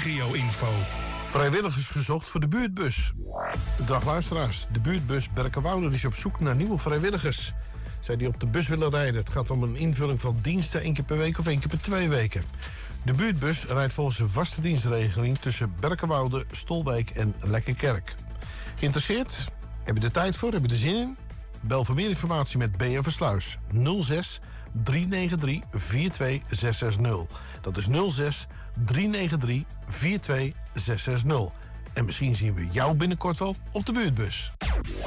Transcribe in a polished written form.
Regio-info. Vrijwilligers gezocht voor de buurtbus. Dag luisteraars, de buurtbus Berkenwoude is op zoek naar nieuwe vrijwilligers. Zij die op de bus willen rijden. Het gaat om een invulling van diensten 1 keer per week of 1 keer per 2 weken. De buurtbus rijdt volgens een vaste dienstregeling tussen Berkenwoude, Stolwijk en Lekkerkerk. Geïnteresseerd? Heb je de tijd voor? Heb je er zin in? Bel voor meer informatie met B.N. Versluis 06 393 42660. Dat is 06 393 42660. En misschien zien we jou binnenkort wel op de buurtbus.